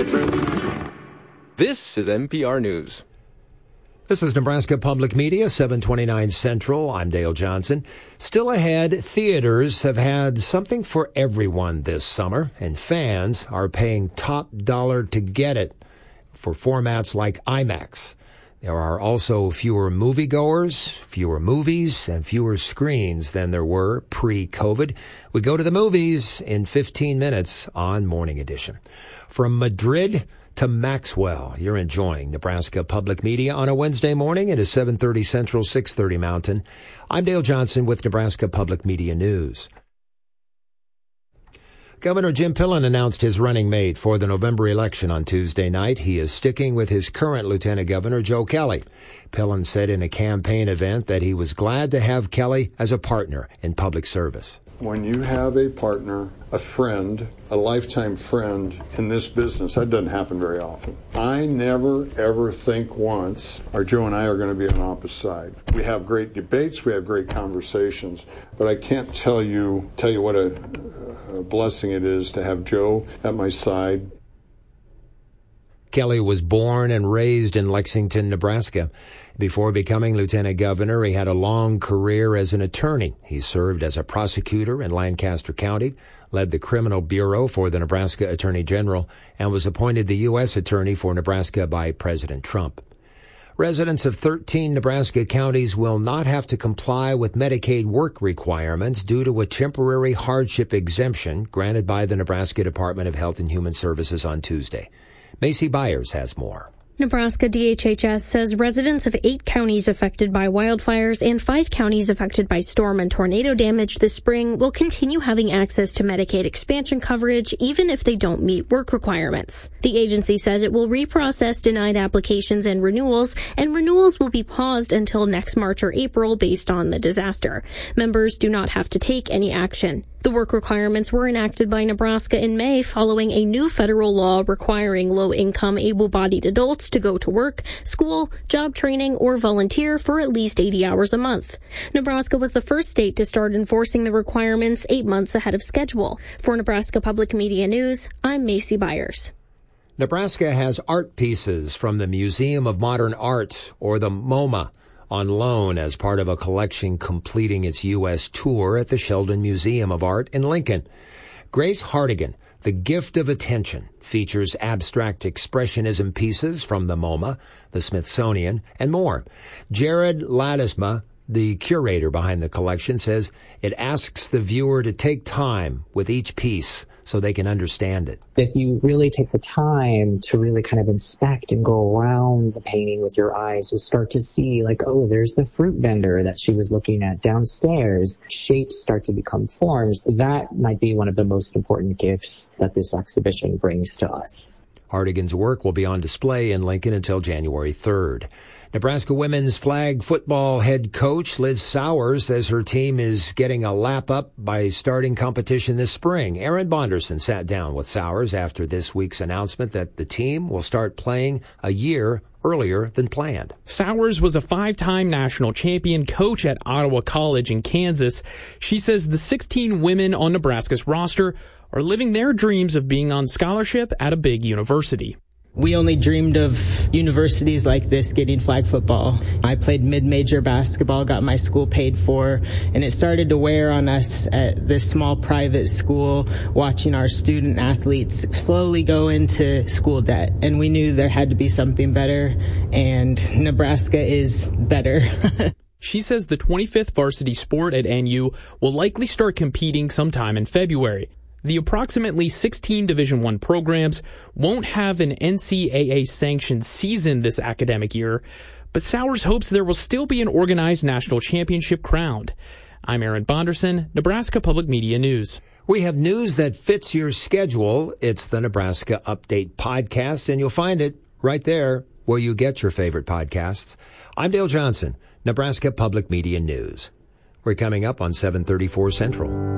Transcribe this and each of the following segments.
This is NPR News. This is Nebraska Public Media, 729 Central. I'm Dale Johnson. Still ahead, theaters have had something for everyone this summer, and fans are paying top dollar to get it for formats like IMAX. There are also fewer moviegoers, fewer movies, and fewer screens than there were pre-COVID. We go to the movies in 15 minutes on Morning Edition. From Madrid to Maxwell, you're enjoying Nebraska Public Media on a Wednesday morning. It is 7:30 Central, 6:30 Mountain. I'm Dale Johnson with Nebraska Public Media News. Governor Jim Pillen announced his running mate for the November election on Tuesday night. He is sticking with his current Lieutenant Governor, Joe Kelly. Pillen said in a campaign event that he was glad to have Kelly as a partner in public service. When you have a partner, a friend, a lifetime friend in this business, that doesn't happen very often. I never, ever think once, or Joe and I are going to be on opposite sides. We have great debates, we have great conversations, but I can't tell you what a blessing it is to have Joe at my side. Kelly was born and raised in Lexington, Nebraska. Before becoming lieutenant governor, he had a long career as an attorney. He served as a prosecutor in Lancaster County, led the criminal bureau for the Nebraska Attorney General, and was appointed the U.S. Attorney for Nebraska by President Trump. Residents of 13 Nebraska counties will not have to comply with Medicaid work requirements due to a temporary hardship exemption granted by the Nebraska Department of Health and Human Services on Tuesday. Macy Byers has more. Nebraska DHHS says residents of 8 counties affected by wildfires and 5 counties affected by storm and tornado damage this spring will continue having access to Medicaid expansion coverage even if they don't meet work requirements. The agency says it will reprocess denied applications and renewals will be paused until next March or April based on the disaster. Members do not have to take any action. The work requirements were enacted by Nebraska in May following a new federal law requiring low-income, able-bodied adults to go to work, school, job training, or volunteer for at least 80 hours a month. Nebraska was the first state to start enforcing the requirements 8 months ahead of schedule. For Nebraska Public Media News, I'm Macy Byers. Nebraska has art pieces from the Museum of Modern Art, or the MoMA, on loan as part of a collection completing its U.S. tour at the Sheldon Museum of Art in Lincoln. Grace Hardigan, The Gift of Attention, features abstract expressionism pieces from the MoMA, the Smithsonian, and more. Jared Ladisma, the curator behind the collection, says it asks the viewer to take time with each piece so they can understand it. If you really take the time to really kind of inspect and go around the painting with your eyes, you'll start to see like, oh, there's the fruit vendor that she was looking at downstairs. Shapes start to become forms. That might be one of the most important gifts that this exhibition brings to us. Hardigan's work will be on display in Lincoln until January 3rd. Nebraska women's flag football head coach Liz Sowers says her team is getting a lap up by starting competition this spring. Aaron Bonderson sat down with Sowers after this week's announcement that the team will start playing a year earlier than planned. Sowers was a 5-time national champion coach at Ottawa College in Kansas. She says the 16 women on Nebraska's roster are living their dreams of being on scholarship at a big university. We only dreamed of universities like this getting flag football. I played mid-major basketball, got my school paid for, and it started to wear on us at this small private school, watching our student athletes slowly go into school debt. And we knew there had to be something better, and Nebraska is better. She says the 25th varsity sport at NU will likely start competing sometime in February. The approximately 16 Division I programs won't have an NCAA-sanctioned season this academic year, but Sowers hopes there will still be an organized national championship crowned. I'm Aaron Bonderson, Nebraska Public Media News. We have news that fits your schedule. It's the Nebraska Update Podcast, and you'll find it right there where you get your favorite podcasts. I'm Dale Johnson, Nebraska Public Media News. We're coming up on 734 Central.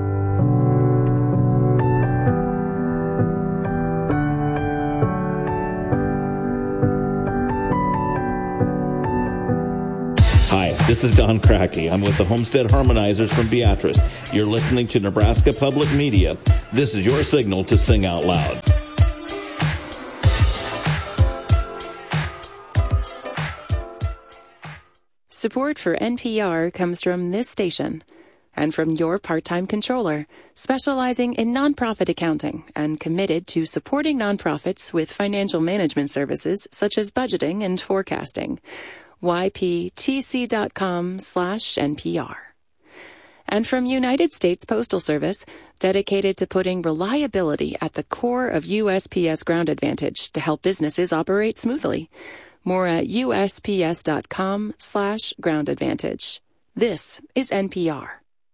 Hi, this is Don Crackey. I'm with the Homestead Harmonizers from Beatrice. You're listening to Nebraska Public Media. This is your signal to sing out loud. Support for NPR comes from this station and from your part-time controller, specializing in nonprofit accounting and committed to supporting nonprofits with financial management services such as budgeting and forecasting. yptc.com/NPR. And from United States Postal Service, dedicated to putting reliability at the core of USPS Ground Advantage to help businesses operate smoothly. More at USPS.com/Ground Advantage. This is NPR.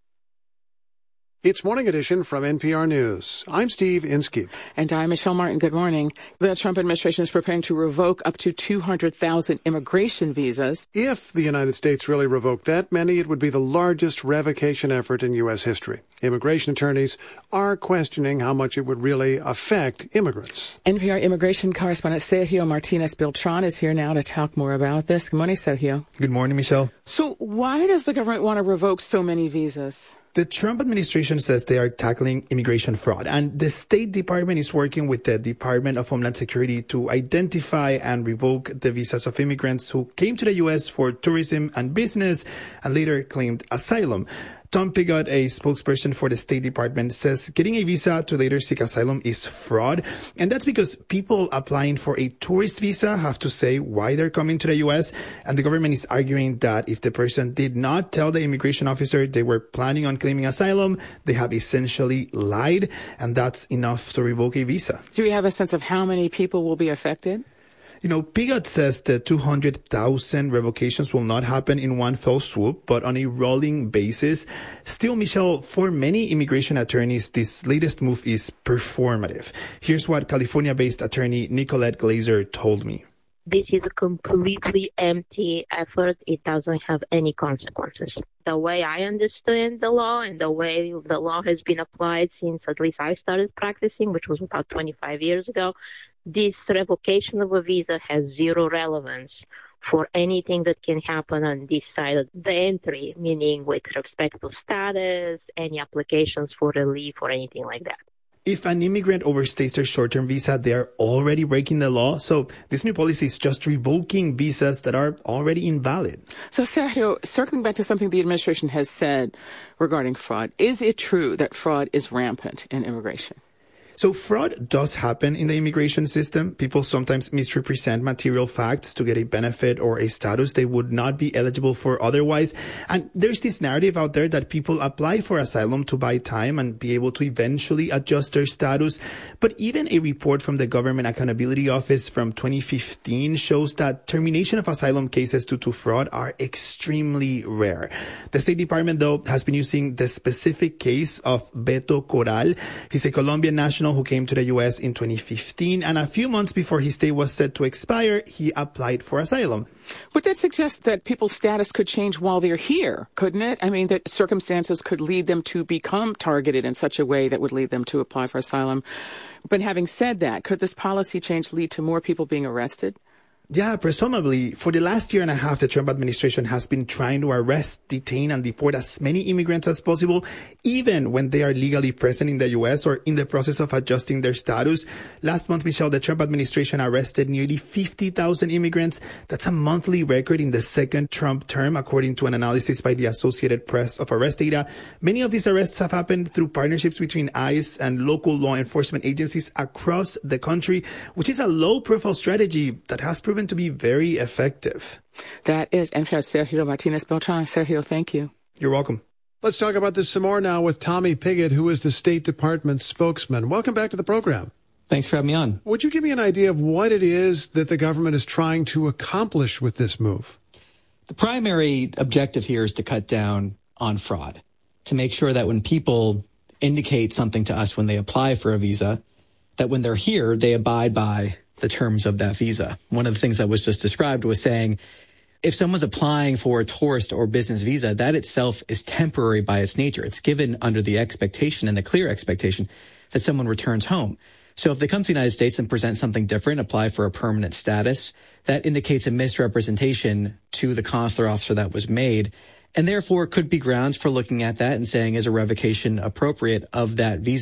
It's Morning Edition from NPR News. I'm Steve Inskeep. And I'm Michelle Martin. Good morning. The Trump administration is preparing to revoke up to 200,000 immigration visas. If the United States really revoked that many, it would be the largest revocation effort in U.S. history. Immigration attorneys are questioning how much it would really affect immigrants. NPR immigration correspondent Sergio Martinez Beltran is here now to talk more about this. Good morning, Sergio. Good morning, Michelle. So why does the government want to revoke so many visas? The Trump administration says they are tackling immigration fraud, and the State Department is working with the Department of Homeland Security to identify and revoke the visas of immigrants who came to the U.S. for tourism and business and later claimed asylum. Tom Pigott, a spokesperson for the State Department, says getting a visa to later seek asylum is fraud. And that's because people applying for a tourist visa have to say why they're coming to the U.S. And the government is arguing that if the person did not tell the immigration officer they were planning on claiming asylum, they have essentially lied. And that's enough to revoke a visa. Do we have a sense of how many people will be affected? You know, Pigott says the 200,000 revocations will not happen in one fell swoop, but on a rolling basis. Still, Michelle, for many immigration attorneys, this latest move is performative. Here's what California-based attorney Nicolette Glazer told me. This is a completely empty effort. It doesn't have any consequences. The way I understand the law and the way the law has been applied since at least I started practicing, which was about 25 years ago, this revocation of a visa has zero relevance for anything that can happen on this side of the entry, meaning with respect to status, any applications for relief or anything like that. If an immigrant overstays their short-term visa, they are already breaking the law. So this new policy is just revoking visas that are already invalid. So, Sergio, circling back to something the administration has said regarding fraud, is it true that fraud is rampant in immigration? So fraud does happen in the immigration system. People sometimes misrepresent material facts to get a benefit or a status they would not be eligible for otherwise. And there's this narrative out there that people apply for asylum to buy time and be able to eventually adjust their status. But even a report from the Government Accountability Office from 2015 shows that termination of asylum cases due to fraud are extremely rare. The State Department, though, has been using the specific case of Beto Corral. He's a Colombian national who came to the U.S. in 2015, and a few months before his stay was set to expire, he applied for asylum. Would that suggest that people's status could change while they're here, couldn't it? I mean, that circumstances could lead them to become targeted in such a way that would lead them to apply for asylum. But having said that, could this policy change lead to more people being arrested? Yeah, presumably. For the last year and a half, the Trump administration has been trying to arrest, detain, and deport as many immigrants as possible, even when they are legally present in the U.S. or in the process of adjusting their status. Last month, Michelle, the Trump administration arrested nearly 50,000 immigrants. That's a monthly record in the second Trump term, according to an analysis by the Associated Press of arrest data. Many of these arrests have happened through partnerships between ICE and local law enforcement agencies across the country, which is a low-profile strategy that has proven to be very effective. That is NPR's Sergio Martinez Beltran. Sergio, thank you. You're welcome. Let's talk about this some more now with Tommy Pigott, who is the State Department spokesman. Welcome back to the program. Thanks for having me on. Would you give me an idea of what it is that the government is trying to accomplish with this move? The primary objective here is to cut down on fraud, to make sure that when people indicate something to us when they apply for a visa, that when they're here, they abide by the terms of that visa. One of the things that was just described was saying, if someone's applying for a tourist or business visa, that itself is temporary by its nature. It's given under the expectation and the clear expectation that someone returns home. So if they come to the United States and present something different, apply for a permanent status, that indicates a misrepresentation to the consular officer that was made, and therefore could be grounds for looking at that and saying, is a revocation appropriate of that visa?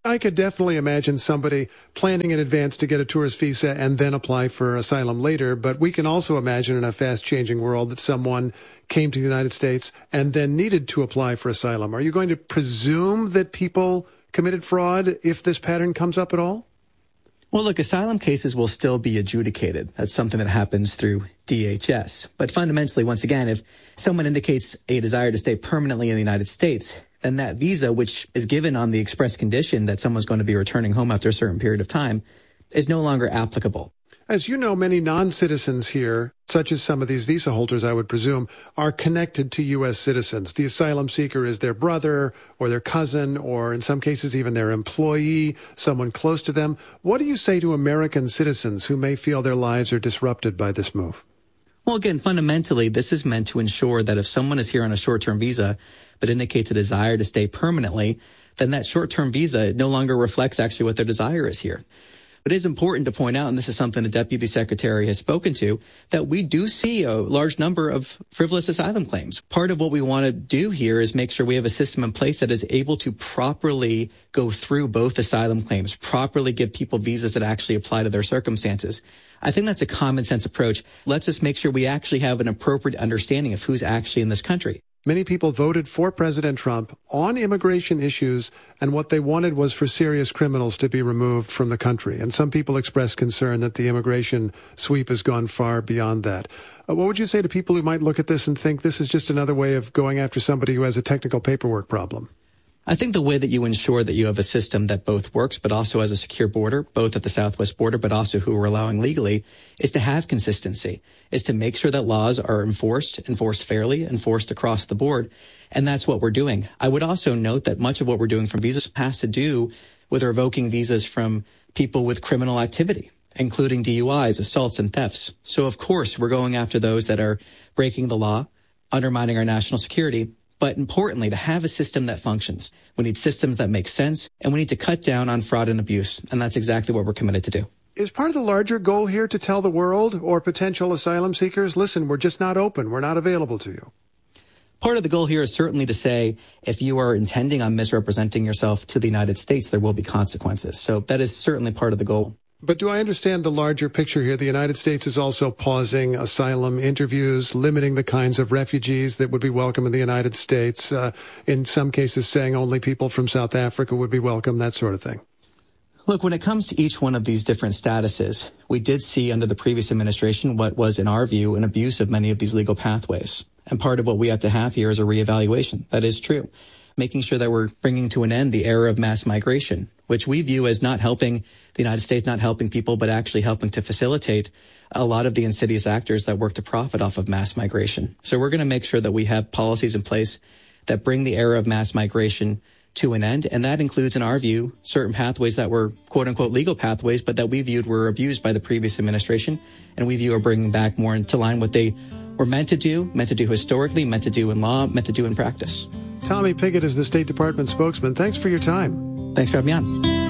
I could definitely imagine somebody planning in advance to get a tourist visa and then apply for asylum later, but we can also imagine in a fast-changing world that someone came to the United States and then needed to apply for asylum. Are you going to presume that people committed fraud if this pattern comes up at all? Well, look, asylum cases will still be adjudicated. That's something that happens through DHS. But fundamentally, once again, if someone indicates a desire to stay permanently in the United States, then that visa, which is given on the express condition that someone's going to be returning home after a certain period of time, is no longer applicable. As you know, many non-citizens here, such as some of these visa holders, I would presume, are connected to U.S. citizens. The asylum seeker is their brother or their cousin or in some cases even their employee, someone close to them. What do you say to American citizens who may feel their lives are disrupted by this move? Well, again, fundamentally, this is meant to ensure that if someone is here on a short-term visa but indicates a desire to stay permanently, then that short-term visa no longer reflects actually what their desire is here. But it is important to point out, and this is something the Deputy Secretary has spoken to, that we do see a large number of frivolous asylum claims. Part of what we want to do here is make sure we have a system in place that is able to properly go through both asylum claims, properly give people visas that actually apply to their circumstances. I think that's a common sense approach. Let's just make sure we actually have an appropriate understanding of who's actually in this country. Many people voted for President Trump on immigration issues, and what they wanted was for serious criminals to be removed from the country. And some people expressed concern that the immigration sweep has gone far beyond that. What would you say to people who might look at this and think this is just another way of going after somebody who has a technical paperwork problem? I think the way that you ensure that you have a system that both works but also has a secure border, both at the southwest border but also who we're allowing legally, is to have consistency, is to make sure that laws are enforced fairly, enforced across the board. And that's what we're doing. I would also note that much of what we're doing from visas has to do with revoking visas from people with criminal activity, including DUIs, assaults, and thefts. So, of course, we're going after those that are breaking the law, undermining our national security. But importantly, to have a system that functions, we need systems that make sense, and we need to cut down on fraud and abuse. And that's exactly what we're committed to do. Is part of the larger goal here to tell the world or potential asylum seekers, listen, we're just not open, we're not available to you? Part of the goal here is certainly to say, if you are intending on misrepresenting yourself to the United States, there will be consequences. So that is certainly part of the goal. But do I understand the larger picture here? The United States is also pausing asylum interviews, limiting the kinds of refugees that would be welcome in the United States, in some cases saying only people from South Africa would be welcome, that sort of thing. Look, when it comes to each one of these different statuses, we did see under the previous administration what was, in our view, an abuse of many of these legal pathways. And part of what we have to have here is a reevaluation. That is true. Making sure that we're bringing to an end the era of mass migration, which we view as not helping the United States, not helping people, but actually helping to facilitate a lot of the insidious actors that work to profit off of mass migration. So we're going to make sure that we have policies in place that bring the era of mass migration to an end. And that includes, in our view, certain pathways that were quote unquote legal pathways, but that we viewed were abused by the previous administration. And we view are bringing back more into line what they were meant to do historically, meant to do in law, meant to do in practice. Tommy Pigott is the State Department spokesman. Thanks for your time. Thanks for having me on.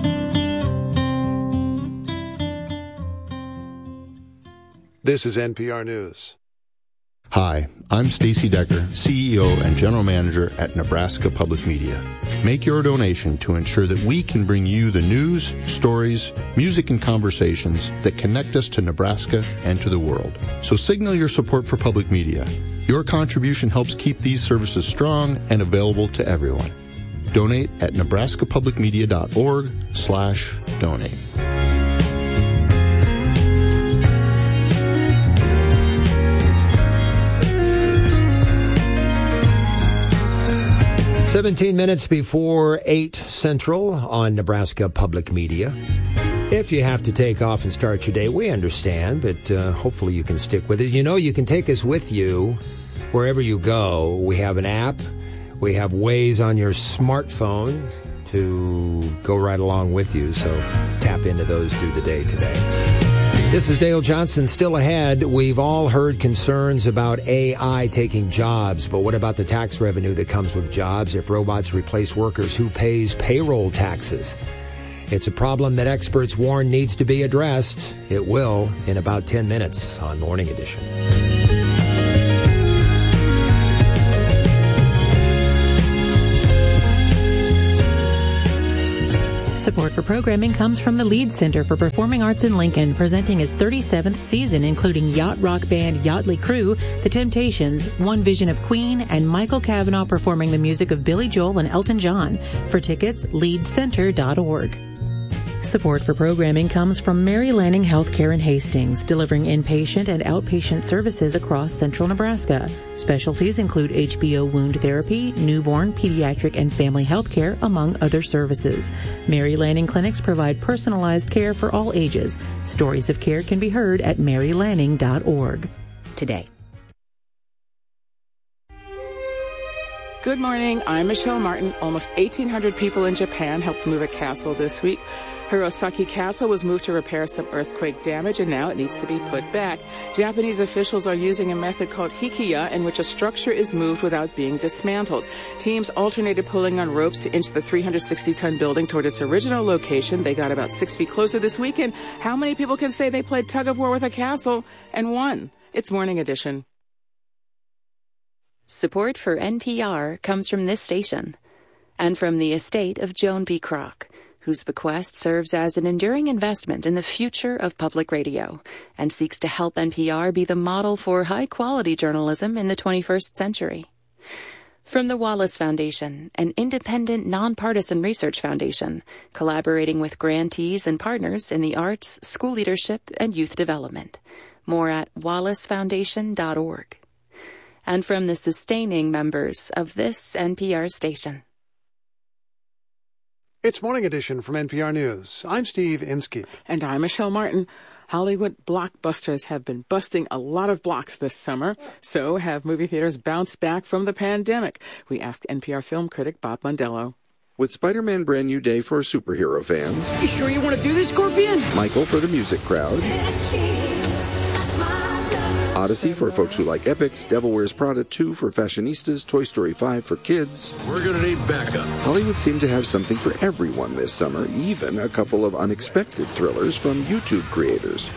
This is NPR News. Hi, I'm Stacey Decker, CEO and General Manager at Nebraska Public Media. Make your donation to ensure that we can bring you the news, stories, music, and conversations that connect us to Nebraska and to the world. So signal your support for public media. Your contribution helps keep these services strong and available to everyone. Donate at nebraskapublicmedia.org/donate. "17 minutes before 8 Central on Nebraska Public Media. If you have to take off and start your day, we understand, but hopefully you can stick with it. You know, you can take us with you wherever you go. We have an app. We have ways on your smartphone to go right along with you, so tap into those through the day today. This is Dale Johnson. Still ahead, we've all heard concerns about AI taking jobs, but what about the tax revenue that comes with jobs? If robots replace workers, who pays payroll taxes? It's a problem that experts warn needs to be addressed. It will in about 10 minutes on Morning Edition. Support for programming comes from the Lead Center for Performing Arts in Lincoln, presenting its 37th season, including yacht rock band Yachtly Crew, The Temptations, One Vision of Queen, and Michael Cavanaugh performing the music of Billy Joel and Elton John. For tickets, leadcenter.org. Support for programming comes from Mary Lanning Healthcare in Hastings, delivering inpatient and outpatient services across central Nebraska. Specialties include HBO wound therapy, newborn, pediatric, and family health care, among other services. Mary Lanning clinics provide personalized care for all ages. Stories of care can be heard at marylanning.org. Today. Good morning. I'm Michelle Martin. Almost 1,800 people in Japan helped move a castle this week. Hirosaki Castle was moved to repair some earthquake damage, and now it needs to be put back. Japanese officials are using a method called hikiya, in which a structure is moved without being dismantled. Teams alternated pulling on ropes to inch the 360-ton building toward its original location. They got about 6 feet closer this weekend. How many people can say they played tug-of-war with a castle and won? It's Morning Edition. Support for NPR comes from this station and from the estate of Joan B. Kroc, whose bequest serves as an enduring investment in the future of public radio and seeks to help NPR be the model for high-quality journalism in the 21st century. From the Wallace Foundation, an independent, nonpartisan research foundation, collaborating with grantees and partners in the arts, school leadership, and youth development. More at wallacefoundation.org. And from the sustaining members of this NPR station. It's Morning Edition from NPR News. I'm Steve Inskeep. And I'm Michelle Martin. Hollywood blockbusters have been busting a lot of blocks this summer. So have movie theaters bounced back from the pandemic? We asked NPR film critic Bob Mondello. With Spider-Man Brand New Day for superhero fans. You sure you want to do this, Scorpion? Michael for the music crowd. Odyssey for folks who like epics, Devil Wears Prada 2 for fashionistas, Toy Story 5 for kids. We're going to need backup. Hollywood seemed to have something for everyone this summer, even a couple of unexpected thrillers from YouTube creators.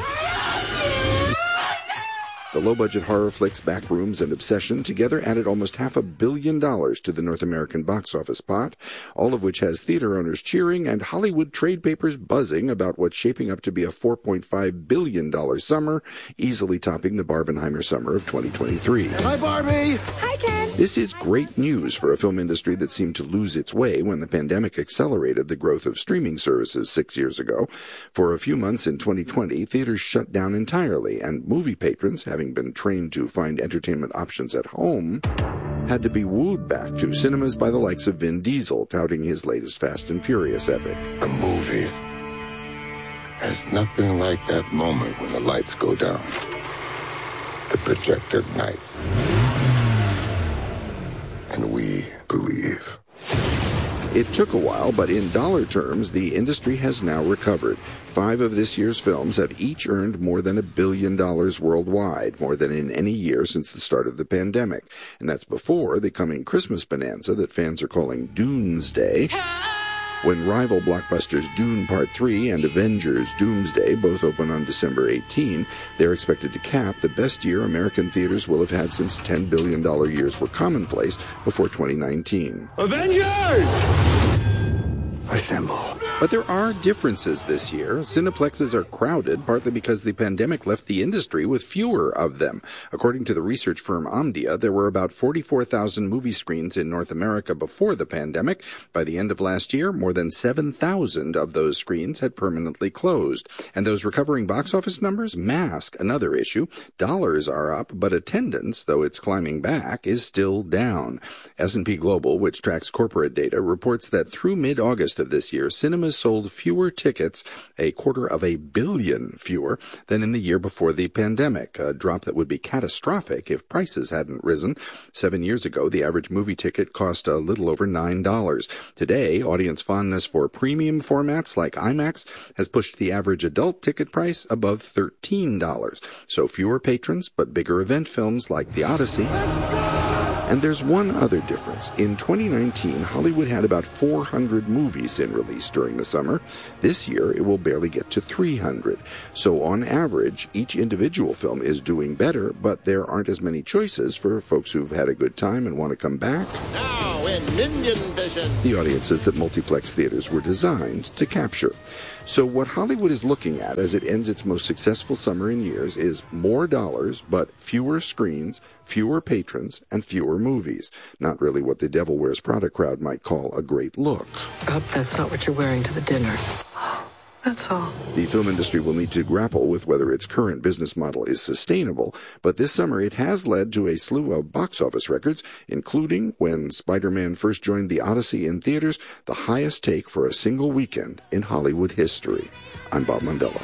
The low-budget horror flicks Backrooms and Obsession together added almost $500 million to the North American box office pot, all of which has theater owners cheering and Hollywood trade papers buzzing about what's shaping up to be a $4.5 billion summer, easily topping the Barbenheimer summer of 2023. Hi, Barbie! Hi, Ken! This is great news for a film industry that seemed to lose its way when the pandemic accelerated the growth of streaming services 6 years ago. For a few months in 2020, theaters shut down entirely, and movie patrons, having been trained to find entertainment options at home, had to be wooed back to cinemas by the likes of Vin Diesel, touting his latest Fast and Furious epic. The movies. There's nothing like that moment when the lights go down. The projector ignites. And we believe. It took a while, but in dollar terms, the industry has now recovered. 5 of this year's films have each earned more than $1 billion worldwide, more than in any year since the start of the pandemic. And that's before the coming Christmas bonanza that fans are calling Doomsday. When rival blockbusters Dune Part 3 and Avengers Doomsday both open on December 18, they're expected to cap the best year American theaters will have had since $10 billion years were commonplace before 2019. Avengers! Assemble. But there are differences this year. Cineplexes are crowded, partly because the pandemic left the industry with fewer of them. According to the research firm Omdia, there were about 44,000 movie screens in North America before the pandemic. By the end of last year, more than 7,000 of those screens had permanently closed. And those recovering box office numbers mask another issue. Dollars are up, but attendance, though it's climbing back, is still down. S&P Global, which tracks corporate data, reports that through mid-August of this year, cinemas sold fewer tickets, 250 million fewer, than in the year before the pandemic, a drop that would be catastrophic if prices hadn't risen. 7 years ago, the average movie ticket cost a little over $9. Today, audience fondness for premium formats like IMAX has pushed the average adult ticket price above $13. So fewer patrons, but bigger event films like The Odyssey. And there's one other difference. In 2019, Hollywood had about 400 movies in release during the summer. This year, it will barely get to 300. So on average, each individual film is doing better, but there aren't as many choices for folks who've had a good time and want to come back. Now, win Minion Vision. The audiences that multiplex theaters were designed to capture. So what Hollywood is looking at as it ends its most successful summer in years is more dollars, but fewer screens, fewer patrons, and fewer movies. Not really what the Devil Wears Prada crowd might call a great look. I hope that's not what you're wearing to the dinner. That's all. The film industry will need to grapple with whether its current business model is sustainable, but this summer it has led to a slew of box office records, including, when Spider-Man first joined the Odyssey in theaters, the highest take for a single weekend in Hollywood history. I'm Bob Mandela.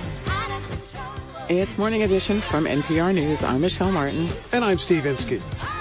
It's Morning Edition from NPR News. I'm Michelle Martin. And I'm Steve Inskeep.